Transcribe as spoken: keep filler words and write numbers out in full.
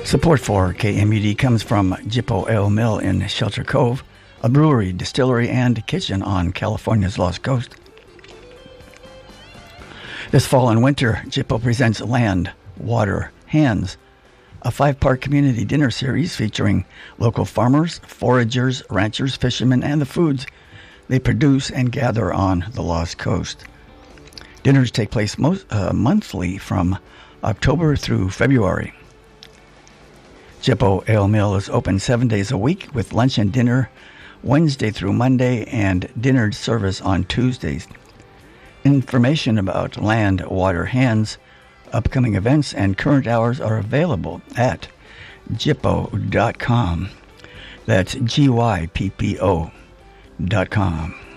Support for K M U D comes from Jippo Ale Mill in Shelter Cove, a brewery, distillery, and kitchen on California's Lost Coast. This fall and winter, Jippo presents Land, Water, Hands, a five-part community dinner series featuring local farmers, foragers, ranchers, fishermen, and the foods they produce and gather on the Lost Coast. Dinners take place most, uh, monthly from October through February. Jippo Ale Mill is open seven days a week with lunch and dinner Wednesday through Monday and dinner service on Tuesdays. Information about Land, Water, Hands, upcoming events, and current hours are available at Jippo dot com. That's G Y P P O dot com.